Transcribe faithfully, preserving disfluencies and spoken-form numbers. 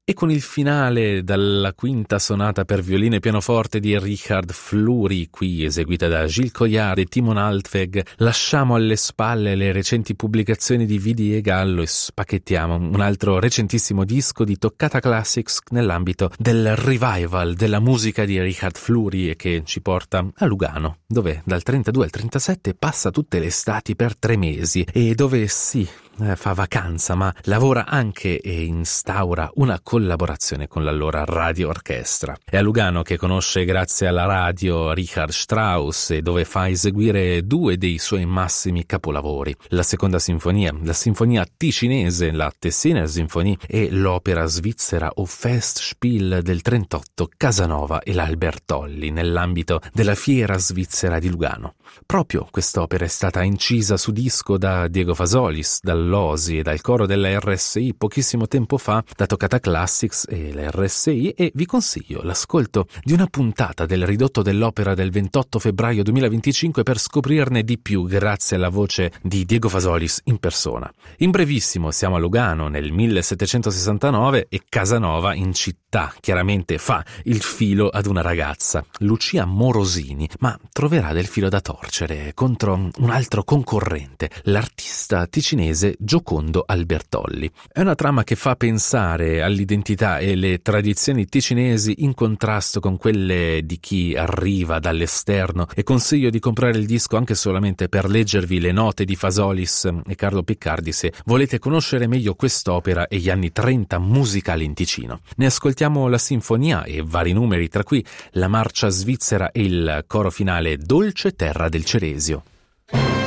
E con il finale dalla quinta sonata per violino e pianoforte di Richard Fleury, qui eseguita da Gilles Collard e Timon Altweg, lasciamo alle spalle le recenti pubblicazioni di Vidi e Gallo e spacchettiamo un altro recentissimo disco di Toccata Classics nell'ambito del revival della musica di Richard Fleury e che ci porta a Lugano, dove dal trentadue al trentasette passa tutte le estati per tre mesi e dove sì, fa vacanza, ma lavora anche e instaura una collaborazione con l'allora Radio Orchestra. È a Lugano che conosce grazie alla radio Richard Strauss e dove fa eseguire due dei suoi massimi capolavori, la seconda sinfonia, la sinfonia ticinese, la Tessiner Sinfonie, e l'opera svizzera o Festspiel del trentotto Casanova e l'Albertolli nell'ambito della Fiera Svizzera di Lugano. Proprio quest'opera è stata incisa su disco da Diego Fasolis, dall'Osi e dal coro della R S I pochissimo tempo fa, da Toccata Classics e la R S I, e vi consiglio l'ascolto di una puntata del ridotto dell'opera del ventotto febbraio duemilaventicinque per scoprirne di più grazie alla voce di Diego Fasolis in persona. In brevissimo siamo a Lugano nel millesettecentosessantanove e Casanova in città chiaramente fa il filo ad una ragazza, Lucia Morosini, ma troverà del filo da torcere contro un altro concorrente, l'artista ticinese Giocondo Albertolli. È una trama che fa pensare all'identità e le tradizioni ticinesi in contrasto con quelle di chi arriva dall'esterno, e consiglio di comprare il disco anche solamente per leggervi le note di Fasolis e Carlo Piccardi se volete conoscere meglio quest'opera e gli anni trenta musicali in Ticino. Ne ascoltiamo la sinfonia e vari numeri, tra cui la marcia svizzera e il coro finale Dolce Terra del Ceresio.